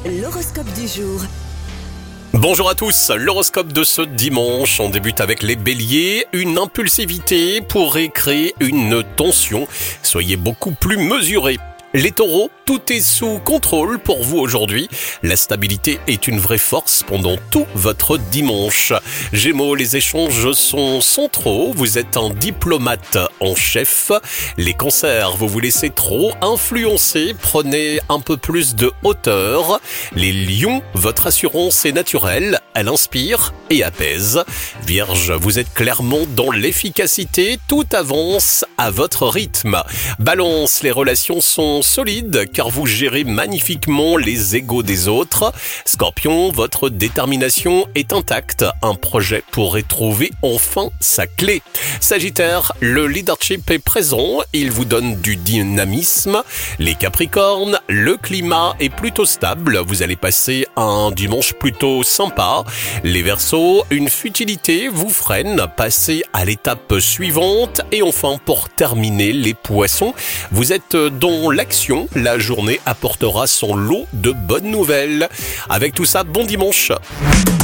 L'horoscope du jour. Bonjour à tous, l'horoscope de ce dimanche, on débute avec les béliers. Une impulsivité pourrait créer une tension, soyez beaucoup plus mesurés. Les taureaux, tout est sous contrôle pour vous aujourd'hui. La stabilité est une vraie force pendant tout votre dimanche. Gémeaux, les échanges sont centraux. Vous êtes un diplomate en chef. Les cancers, vous vous laissez trop influencer. Prenez un peu plus de hauteur. Les lions, votre assurance est naturelle. Elle inspire et apaise. Vierge, vous êtes clairement dans l'efficacité. Tout avance à votre rythme. Balance, les relations sont solides car vous gérez magnifiquement les égos des autres. Scorpion, votre détermination est intacte. Un projet pourrait trouver enfin sa clé. Sagittaire, le leadership est présent. Il vous donne du dynamisme. Les Capricornes, le climat est plutôt stable. Vous allez passer un dimanche plutôt sympa. Les Verseaux, une futilité vous freine. Passez à l'étape suivante. Et enfin, pour terminer, les Poissons, vous êtes dans l'action. La journée apportera son lot de bonnes nouvelles. Avec tout ça, bon dimanche.